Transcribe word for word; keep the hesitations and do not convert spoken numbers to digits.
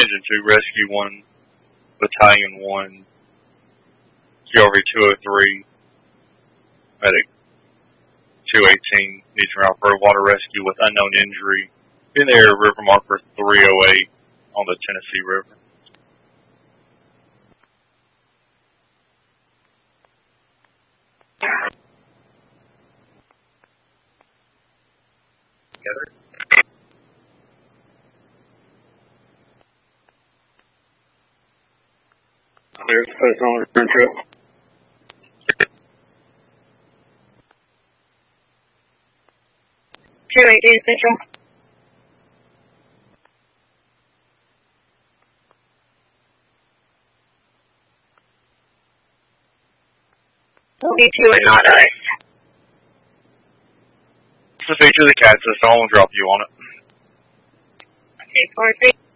Division two Rescue one, Battalion one, C R V two oh three, Medic two eighteen, needs route for water rescue with unknown injury in the area river marker three oh eight on the Tennessee River. Together. Clear, place on return trip. two eighteen Central. twenty-two and not us. It's the feature of the cat system. I won't drop you on it. six four three.